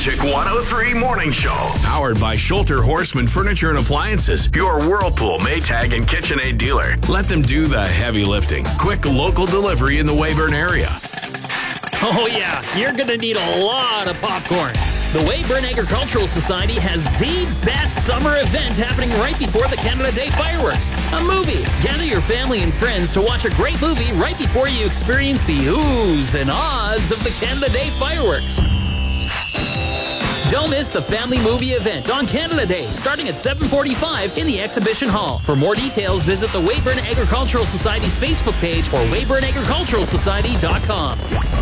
Magic 103 Morning Show. Powered by Schulter Horseman Furniture and Appliances, your Whirlpool, Maytag, and KitchenAid dealer. Let them do the heavy lifting. Quick local delivery in the Weyburn area. Oh yeah, you're gonna need a lot of popcorn. The Weyburn Agricultural Society has the best summer event happening right before the Canada Day fireworks. A movie. Gather your family and friends to watch a great movie right before you experience the oohs and ahs of the Canada Day fireworks. Don't miss the family movie event on Canada Day, starting at 7:45 in the Exhibition Hall. For more details, visit the Weyburn Agricultural Society's Facebook page or weyburnagriculturalsociety.com.